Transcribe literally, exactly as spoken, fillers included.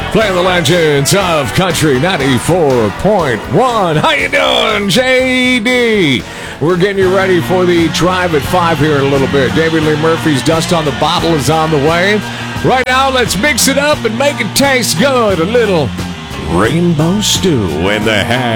Playing the legends of Country ninety-four point one. How you doing, J D? We're getting you ready for the Drive at five here in a little bit. David Lee Murphy's Dust on the Bottle is on the way. Right now, let's mix it up and make it taste good. A little Rainbow Stew in the hand.